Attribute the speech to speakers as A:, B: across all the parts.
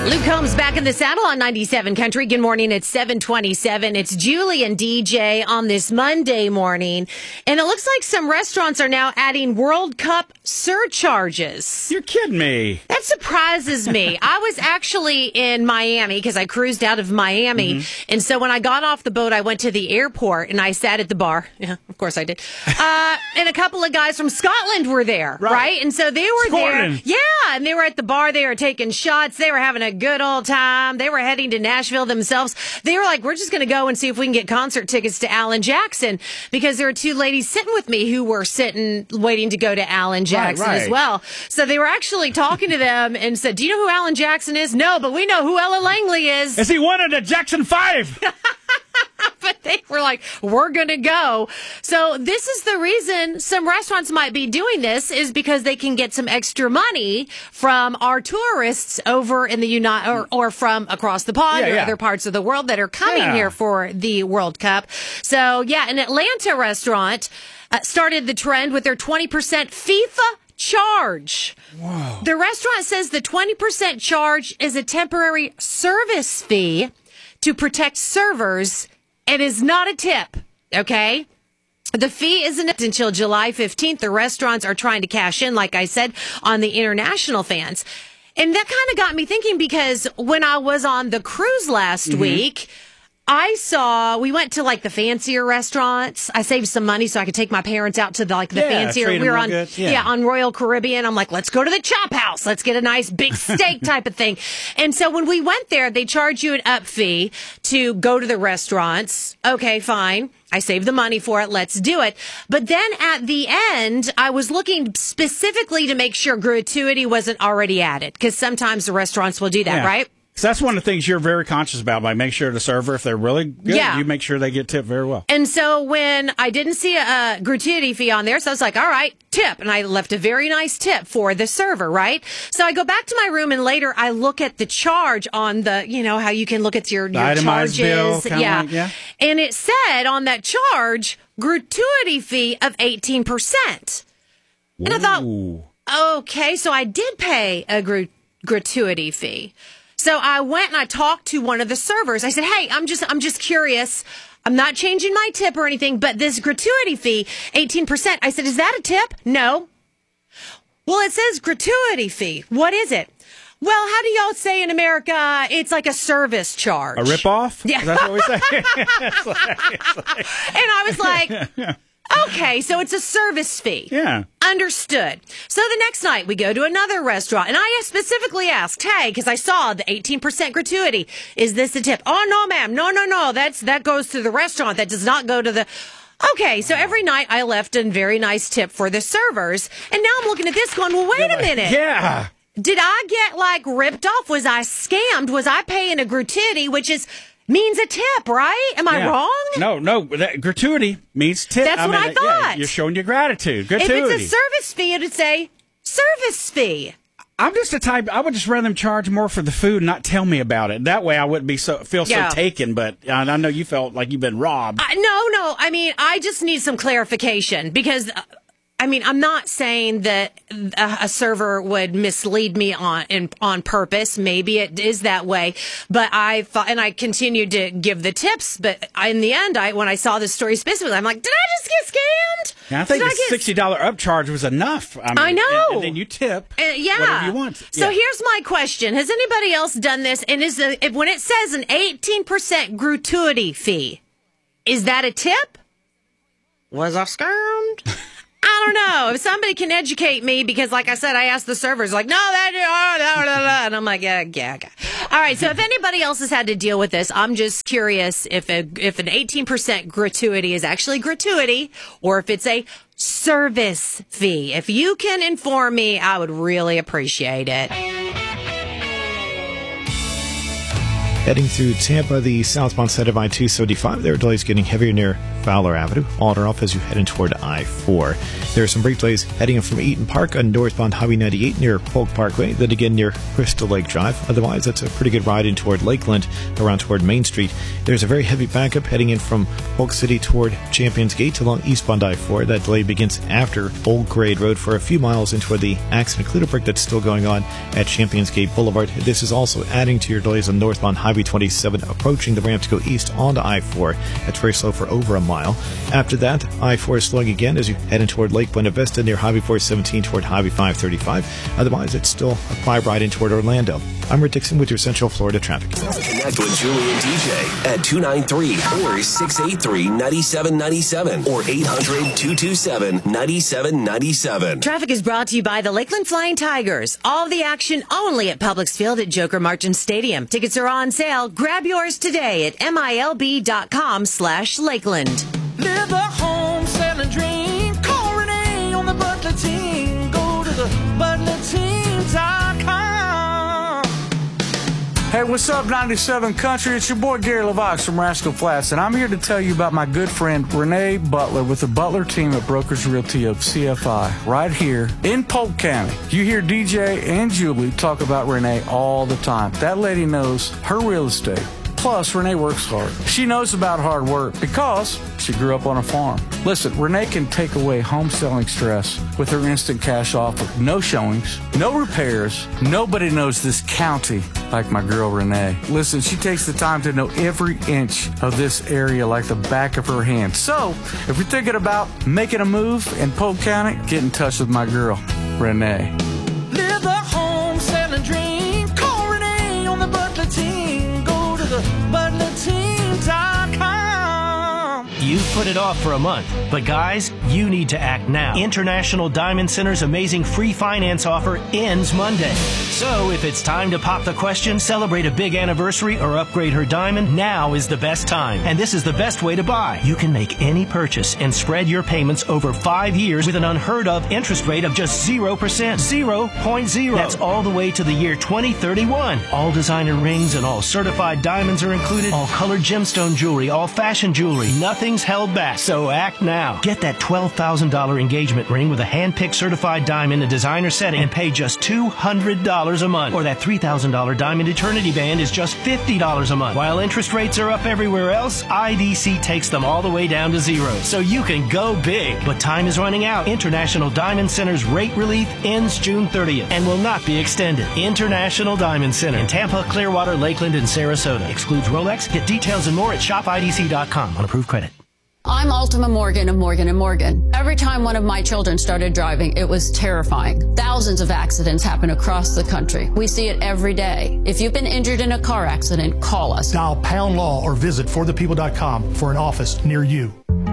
A: Luke Combs back in the saddle on 97 Country. Good morning. It's 7:27. It's Julie and DJ on this Monday morning. And it looks like some restaurants are now adding World Cup surcharges.
B: You're kidding me.
A: That surprises me. I was actually in Miami because I cruised out of Miami. Mm-hmm. And so when I got off the boat, I went to the airport and I sat at the bar. Yeah, of course I did. And a couple of guys from Scotland were there, right? And so they were
B: Scotland.
A: there. Yeah, and they were at the bar. They were taking shots. They were having a good old time. They were heading to Nashville themselves. They were like, we're just going to go and see if we can get concert tickets to Alan Jackson, because there were two ladies sitting with me who were waiting to go to Alan Jackson as well. So they were actually talking to them and said, do you know who Alan Jackson is? No, but we know who Ella Langley is.
B: Is he one of the Jackson 5?
A: But they were like, we're going to go. So this is the reason some restaurants might be doing this, is because they can get some extra money from our tourists over in the or from across the pond or other parts of the world that are coming here for the World Cup. So, an Atlanta restaurant started the trend with their 20% FIFA charge.
B: Whoa.
A: The restaurant says the 20% charge is a temporary service fee to protect servers and is not a tip, okay? The fee isn't until July 15th. The restaurants are trying to cash in, like I said, on the international fans. And that kind of got me thinking, because when I was on the cruise last week, we went to like the fancier restaurants. I saved some money so I could take my parents out to the fancier. We were on, on Royal Caribbean. I'm like, let's go to the Chop House. Let's get a nice big steak type of thing. And so when we went there, they charge you an up fee to go to the restaurants. Okay, fine. I saved the money for it. Let's do it. But then at the end, I was looking specifically to make sure gratuity wasn't already added, because sometimes the restaurants will do that, right?
B: So that's one of the things you're very conscious about. Like, make sure the server, if they're really good, you make sure they get tipped very well.
A: And so when I didn't see a gratuity fee on there, so I was like, all right, tip. And I left a very nice tip for the server, right? So I go back to my room, and later I look at the charge on the, how you can look at your charges.
B: Bill,
A: And it said on that charge, gratuity fee of 18%. And I thought, okay, so I did pay a gratuity fee. So I went and I talked to one of the servers. I said, hey, I'm just curious. I'm not changing my tip or anything, but this gratuity fee, 18%. I said, is that a tip? No. Well, it says gratuity fee. What is it? Well, how do y'all say in America? It's like a service charge.
B: A ripoff?
A: Yeah.
B: That's what we say.
A: And I was like, okay, so it's a service fee.
B: Yeah.
A: Understood. So the next night we go to another restaurant, and I specifically asked, hey, because I saw the 18% gratuity, is this a tip? Oh, no, ma'am. No. That goes to the restaurant. That does not go to the... Okay, so every night I left a very nice tip for the servers, and now I'm looking at this going, well, wait a minute.
B: Yeah.
A: Did I get, ripped off? Was I scammed? Was I paying a gratuity, which means a tip, right? Am I wrong?
B: No. Gratuity means tip.
A: That's what I thought.
B: Yeah, you're showing your gratitude. Gratuity.
A: If it's a service fee, it would say service fee.
B: I'm just the type, I would just rather them charge more for the food and not tell me about it. That way I wouldn't feel so taken, but I know you felt like you've been robbed.
A: No. I mean, I just need some clarification, because... I'm not saying that a server would mislead me on purpose. Maybe it is that way, but I thought, and I continued to give the tips. But in the end, when I saw this story specifically, I'm like, did I just get scammed?
B: Yeah, I think the $60 upcharge was enough. I know. And then you tip whatever you want.
A: So here's my question: has anybody else done this? And when it says an 18% gratuity fee, is that a tip? Was I scammed? I don't know. If somebody can educate me, because like I said, I asked the servers, like, no, and I'm like, yeah. All right. So if anybody else has had to deal with this, I'm just curious if an 18% gratuity is actually gratuity, or if it's a service fee. If you can inform me, I would really appreciate it.
C: Heading through Tampa, the southbound side of I-275, there are delays getting heavier near Fowler Avenue. On or off as you head in toward I-4. There are some brief delays heading in from Eaton Park on northbound Highway 98 near Polk Parkway, then again near Crystal Lake Drive. Otherwise, that's a pretty good ride in toward Lakeland, around toward Main Street. There's a very heavy backup heading in from Polk City toward Champions Gate along eastbound I-4. That delay begins after Old Grade Road for a few miles into the accident clear break that's still going on at Champions Gate Boulevard. This is also adding to your delays on northbound Highway 27 approaching the ramp to go east onto I-4. That's very slow for over a mile. After that, I-4 is slowing again as you head in toward Lake Buena Vista near Highway 417 toward Highway 535. Otherwise, it's still a quiet ride in toward Orlando. I'm Rick Dixon with your Central Florida traffic.
D: Connect with Julie and DJ at 293 or 683-9797 or 800-227-9797.
A: Traffic is brought to you by the Lakeland Flying Tigers. All the action only at Publix Field at Joker Marchant Stadium. Tickets are on sale. Grab yours today at milb.com/Lakeland.
E: Live the home selling dream. Call Renee on the Butler team. Go to the ButlerTeam.com. Hey, what's up, 97 Country? It's your boy Gary LaVox from Rascal Flats, and I'm here to tell you about my good friend Renee Butler with the Butler team at Brokers Realty of CFI right here in Polk County. You hear DJ and Julie talk about Renee all the time. That lady knows her real estate. Plus, Renee works hard. She knows about hard work because she grew up on a farm. Listen, Renee can take away home selling stress with her instant cash offer. No showings, no repairs. Nobody knows this county like my girl Renee. Listen, she takes the time to know every inch of this area like the back of her hand. So, if you're thinking about making a move in Polk County, get in touch with my girl, Renee. Live the home selling dream. Call Renee on the Butler team. Go to the ButlerTeam.com.
F: You've put it off for a month, but guys, you need to act now. International Diamond Center's amazing free finance offer ends Monday. So if it's time to pop the question, celebrate a big anniversary, or upgrade her diamond, now is the best time. And this is the best way to buy. You can make any purchase and spread your payments over 5 years with an unheard of interest rate of just 0%. 0.0. That's all the way to the year 2031. All designer rings and all certified diamonds are included. All colored gemstone jewelry, all fashion jewelry. Nothing's held back. So act now. Get that $12,000 engagement ring with a hand-picked certified diamond in designer setting and pay just $200 a month. Or that $3,000 diamond eternity band is just $50 a month. While interest rates are up everywhere else, IDC takes them all the way down to zero. So you can go big. But time is running out. International Diamond Center's rate relief ends June 30th and will not be extended. International Diamond Center in Tampa, Clearwater, Lakeland, and Sarasota. Excludes Rolex. Get details and more at shopidc.com on approved credit.
G: I'm Ultima Morgan of Morgan & Morgan. Every time one of my children started driving, it was terrifying. Thousands of accidents happen across the country. We see it every day. If you've been injured in a car accident, call us.
H: Dial Pound Law or visit forthepeople.com for an office near you.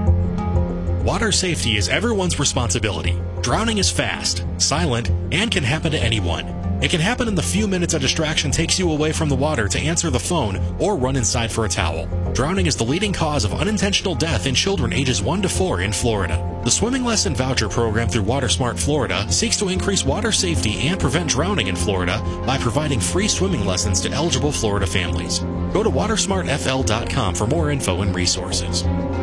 I: Water safety is everyone's responsibility. Drowning is fast, silent, and can happen to anyone. It can happen in the few minutes a distraction takes you away from the water to answer the phone or run inside for a towel. Drowning is the leading cause of unintentional death in children ages 1 to 4 in Florida. The Swimming Lesson Voucher Program through WaterSmart Florida seeks to increase water safety and prevent drowning in Florida by providing free swimming lessons to eligible Florida families. Go to watersmartfl.com for more info and resources.